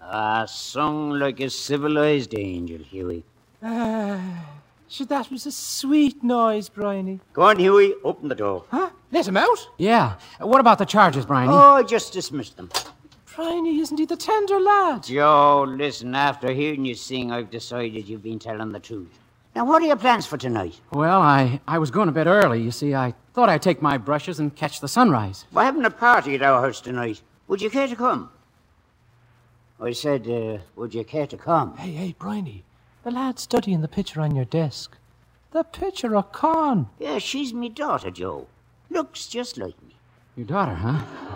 Sung like a civilized angel, Huey. So that was a sweet noise, Bryony. Go on, Huey, open the door. Huh? Let him out? Yeah. What about the charges, Bryony? Oh, I just dismissed them. Bryony, isn't he the tender lad? Joe, listen, after hearing you sing, I've decided you've been telling the truth. Now, what are your plans for tonight? Well, I was going to bed early. You see, I thought I'd take my brushes and catch the sunrise. We're having a party at our house tonight. Would you care to come? I said, would you care to come? Hey, Bryony. The lad's studying the picture on your desk. The picture of Con. Yeah, she's me daughter, Joe. Looks just like me. Your daughter, huh?